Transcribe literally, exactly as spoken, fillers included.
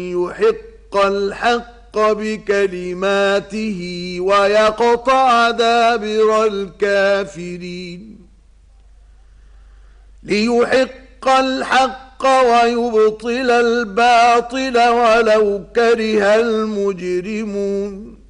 يحق الحق بكلماته ويقطع دابر الكافرين ليحق الحق ويبطل الباطل ولو كره المجرمون